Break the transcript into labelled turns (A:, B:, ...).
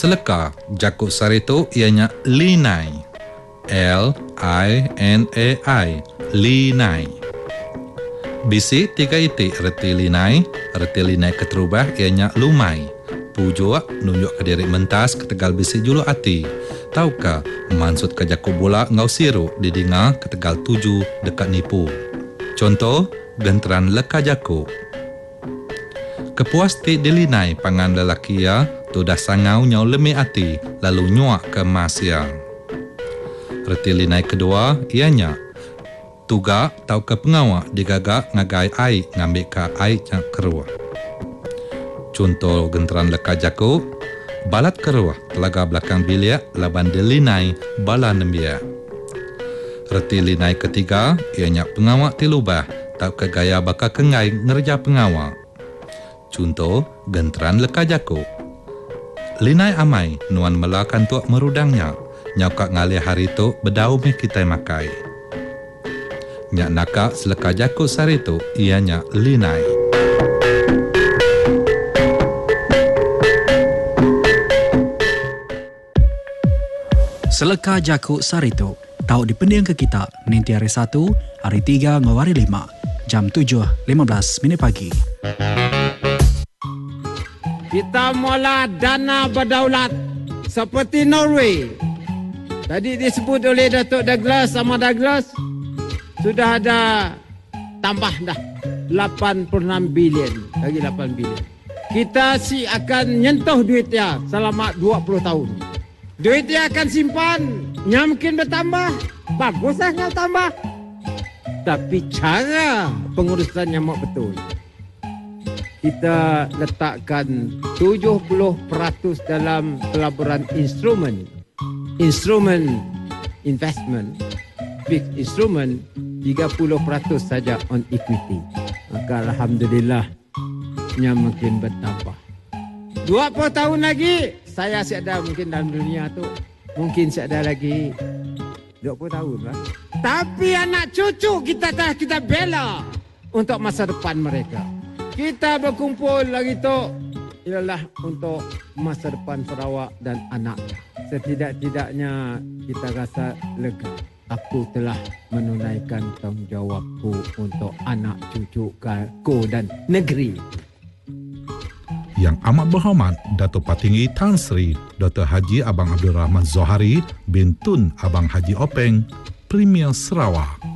A: Seleka Jakuk Sarito ianya Linai. L-I-N-A-I. Linai. Bisi 3 itik reti linai. Reti linai keterubah ianya lumai. Pujua nunjuk ke diri mentas ketegal bisi julu ati. Taukah maksud ke Jakuk bola ngau siru didinga ketegal 7 dekat nipu. Contoh, genteran leka Jakuk. Kepuas ti dilinai pangan lelaki ya, tu dah sangau nyau lemi ati, lalu nyuak ke masya. Reti linai kedua, ianya, tuga tau ke pengawak digagak ngagai ai ngambil ke ai yang keruah. Contoh genteran leka Jakuk, balat keruah telaga belakang biliak laban dilinai bala nembia. Reti linai ketiga, ianya pengawak tilubah tau ke gaya bakal kengai ngerja pengawak. Contoh, genteran leka Jakuk. Linai amai, nuan melakan tuak merudangnya. Nyakak ngalih hari tu, bedau me kita makai. Nyak nakak seleka Jakuk Sarito, ianya linai.
B: Seleka Jakuk Sarito, tahu dipendiang ke kita, Ninti hari 1, hari 3, ngawari 5, jam 7.15 minit pagi.
C: Kita mula dana berdaulat seperti Norway. Tadi disebut oleh Datuk Douglas sama Douglas, sudah ada tambah dah 86 bilion, lagi 8 bilion. Kita akan nyentuh duitnya selama 20 tahun. Duitnya akan simpan, mungkin bertambah, baguslah yang tambah. Tapi cara pengurusannya mau betul. Kita letakkan 70% dalam pelaburan instrumen investment, big instrument, 30% saja on equity. Maka alhamdulillah nya makin bertambah. 20 tahun lagi saya ada mungkin dalam dunia tu, mungkin ada lagi 20 tahun lah. Tapi anak cucu kita bela untuk masa depan mereka. Kita berkumpul lagi tu ialah untuk masa depan Sarawak dan anaknya. Setidak-tidaknya kita rasa lega. Aku telah menunaikan tanggungjawabku untuk anak cucuku dan negeri.
D: Yang amat berhormat Datuk Patinggi Tan Sri Dr. Haji Abang Abdul Rahman Zohari bin Tun Abang Haji Openg, Premier Sarawak.